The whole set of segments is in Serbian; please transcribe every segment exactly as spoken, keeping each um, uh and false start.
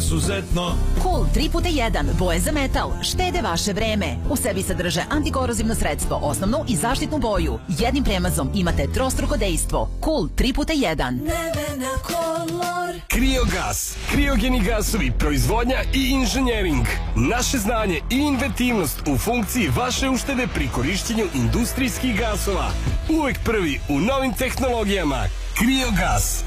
izuzetno. Cool tri puta jedan, boje za metal, štede vaše vreme. U sebi sadrže antikorozivno sredstvo, osnovnu i zaštitnu boju. Jednim premazom imate trostruko dejstvo. Cool tri puta jedan. Nevena kolor. Kriogas, kriogeni gasovi, proizvodnja i inženjering. Naše znanje i inventivnost u funkciji vaše uštede pri korišćenju industrijskih gasova. Uvek prvi u novim tehnologijama. Kriogas.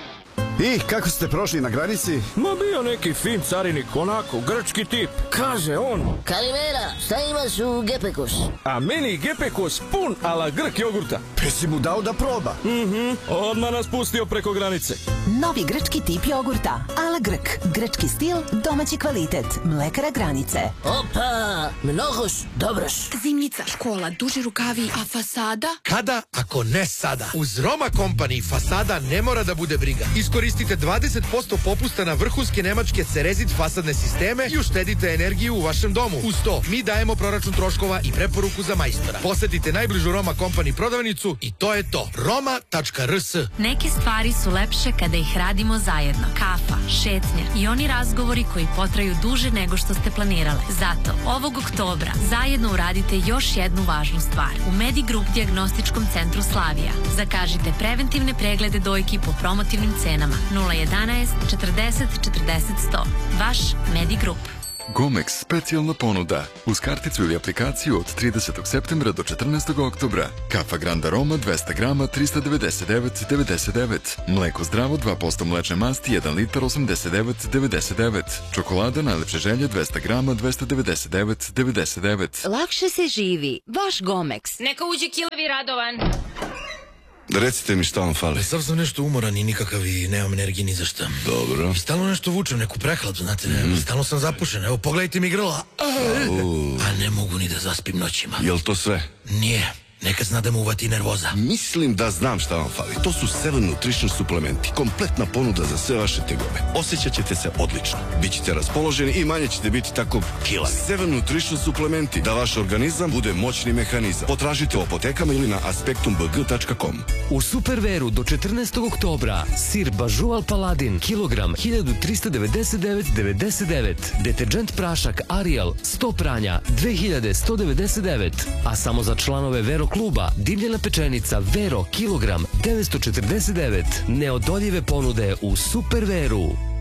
I, kako ste prošli na granici? Ma bio neki fin carinik, onako, grčki tip. Kaže on. Kalimera, šta imaš u Gepekus? A meni Gepekus pun ala Grk jogurta. Pe si mu dao da proba. Mhm, odmah nas pustio preko granice. Novi grčki tip jogurta. Ala Grk. Grčki stil, domaći kvalitet. Mlekara Granice. Opa, mnogoš, dobroš. Zimnica, škola, duži rukavi, a fasada? Kada, ako ne sada? Uz Roma Company fasada ne mora da bude briga. Iskoristite dvadeset posto popusta na vrhunske nemačke Cerezit fasadne sisteme i uštedite energiju u vašem domu. Uz to, mi dajemo proračun troškova i preporuku za majstora. Posetite najbližu Roma Company prodavnicu i to je to. roma tačka r s. Neke stvari su lepše kada ih radimo zajedno. Kafa, šetnja i oni razgovori koji potraju duže nego što ste planirale. Zato, ovog oktobra zajedno uradite još jednu važnu stvar. U Medigroup dijagnostičkom centru Slavija. Zakažite preventivne preglede dojki po promotivnim cenama. nula jedanaest četrdeset četrdeset sto. Vaš Medigroup. Gomex specijalna ponuda. Uz karticu ili aplikaciju od tridesetog septembra do četrnaestog oktobra. Kafa Grand Aroma dvesta grama trista devedeset devet devedeset devet. Mleko zdravo dva posto mlečne masti jedan litar osamdeset devet devedeset devet. Čokolada najlepše želje dvesta grama dvesta devedeset devet devedeset devet. Lakše se živi. Vaš Gomex. Neka uđe Kilevi Radovan. Recite mi šta vam fali. Sav sam nešto umoran i nikakav i nemam energije ni za šta. Dobro. I stalno nešto vučem, neku prehladu, znate, mm. stalno sam zapušen. Evo, pogledajte mi grla. A ne mogu ni da zaspim noćima. Jel to sve? Nije. Nekad zna da mu uvati nervoza. Mislim da znam šta vam fali. To su Seven Nutrition suplementi. Kompletna ponuda za sve vaše tegove. Osjećat ćete se odlično. Bićete raspoloženi i manje ćete biti tako kilavi. Seven Nutrition suplementi. Da vaš organizam bude moćni mehanizam. Potražite u apotekama ili na aspektum b g tačka com. U Superveru do četrnaestog oktobra sir Bažual Paladin kilogram hiljadu trista devedeset devet devedeset devet. Deterđent prašak Ariel sto pranja dve hiljade sto devedeset devet. A samo za članove Vero kluba dimljena pečenica Vero kilogram devetsto četrdeset devet. Neodoljive ponude u Superveru.